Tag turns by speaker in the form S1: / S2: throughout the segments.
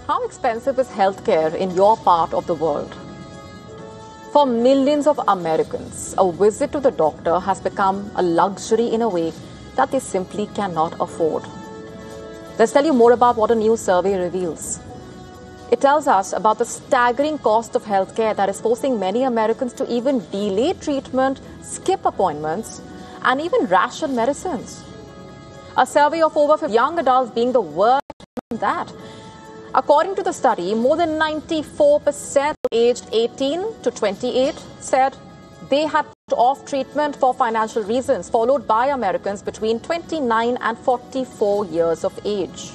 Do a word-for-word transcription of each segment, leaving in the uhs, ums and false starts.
S1: How expensive is healthcare in your part of the world? For millions of Americans, a visit to the doctor has become a luxury in a way that they simply cannot afford. Let's tell you more about what a new survey reveals. It tells us about the staggering cost of healthcare that is forcing many Americans to even delay treatment, skip appointments, and even ration medicines. A survey of over fifty young adults being the worst in that. According to the study, more than ninety-four percent aged eighteen to twenty-eight said they had put off treatment for financial reasons, followed by Americans between twenty-nine and forty-four years of age.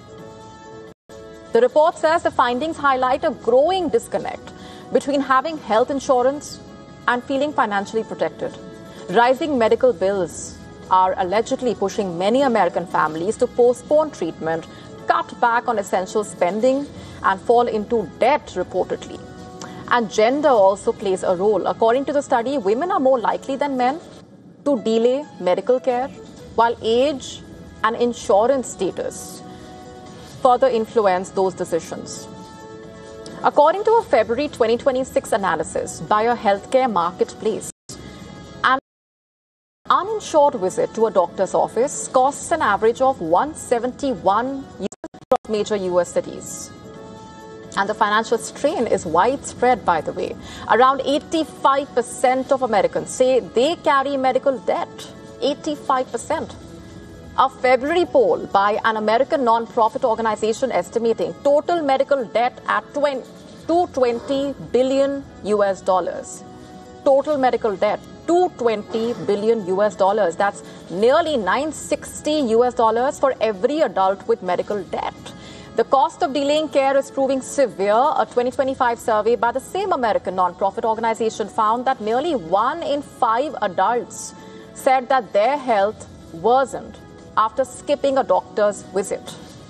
S1: The report says the findings highlight a growing disconnect between having health insurance and feeling financially protected. Rising medical bills are allegedly pushing many American families to postpone treatment, cut back on essential spending, and fall into debt reportedly. And gender also plays a role. According to the study, women are more likely than men to delay medical care, while age and insurance status further influence those decisions. According to a February twenty twenty-six analysis by a healthcare marketplace, an uninsured visit to a doctor's office costs an average of one hundred seventy-one across major U S cities. And the financial strain is widespread, by the way. Around eighty-five percent of Americans say they carry medical debt. eighty-five percent. A February poll by an American non-profit organization estimating total medical debt at two hundred twenty billion U S dollars. Total medical debt, two hundred twenty billion U S dollars. That's nearly nine hundred sixty U S dollars for every adult with medical debt. The cost of delaying care is proving severe. A twenty twenty-five survey by the same American non-profit organization found that nearly one in five adults said that their health worsened after skipping a doctor's visit.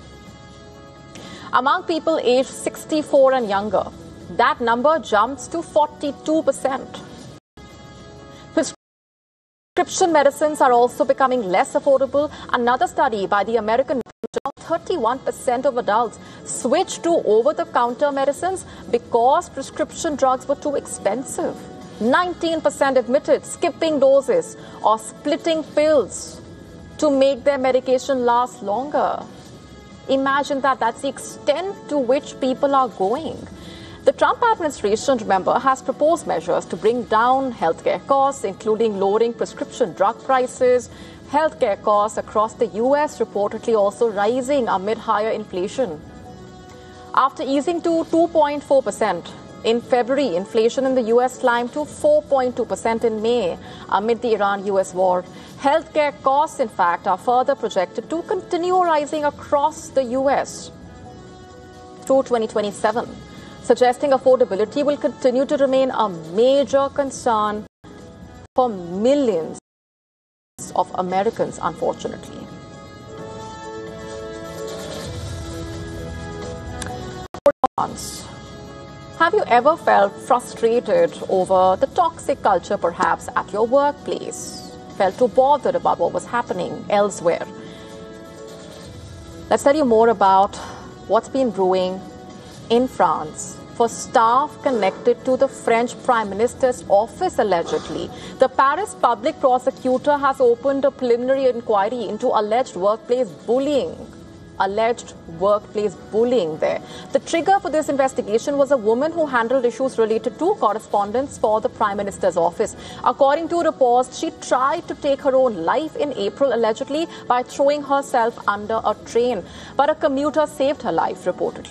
S1: Among people aged sixty-four and younger, that number jumps to forty-two percent. Prescription medicines are also becoming less affordable. Another study by the American thirty-one percent of adults switched to over-the-counter medicines because prescription drugs were too expensive. nineteen percent admitted skipping doses or splitting pills to make their medication last longer. Imagine that. That's the extent to which people are going. The Trump administration, remember, has proposed measures to bring down healthcare costs, including lowering prescription drug prices. Healthcare costs across the U S reportedly also rising amid higher inflation. After easing to two point four percent in February, inflation in the U S climbed to four point two percent in May amid the Iran U S war. Healthcare costs, in fact, are further projected to continue rising across the U S through twenty twenty-seven, suggesting affordability will continue to remain a major concern for millions of Americans, unfortunately. Have you ever felt frustrated over the toxic culture, perhaps at your workplace? Felt too bothered about what was happening elsewhere? Let's tell you more about what's been brewing in France for staff connected to the French Prime Minister's office, allegedly. The Paris public prosecutor has opened a preliminary inquiry into alleged workplace bullying. Alleged workplace bullying there. The trigger for this investigation was a woman who handled issues related to correspondence for the Prime Minister's office. According to reports, she tried to take her own life in April, allegedly, by throwing herself under a train. But a commuter saved her life, reportedly.